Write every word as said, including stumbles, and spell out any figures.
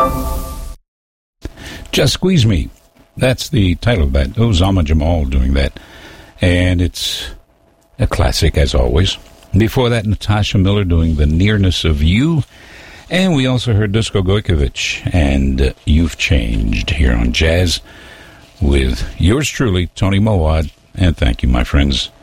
Just Squeeze Me. That's the title of that. Osama Jamal doing that. And it's a classic, as always. Before that, Natasha Miller doing The Nearness of You. And we also heard Dusko Gojkovic and uh, You've Changed here on Jazz with yours truly, Tony Mowad. And thank you, my friends,